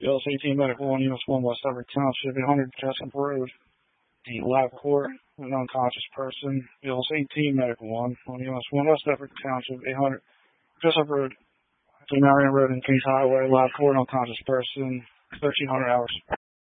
BLS 18 Medical 1, US 1 West Everett Township, 800 Jessup Road. The lab court, an unconscious person. BLS 18 Medical 1, US 1 West Everett Township, 800 Jessup Road. Marion Road and Kings Highway, lab court, unconscious person, 1300 hours.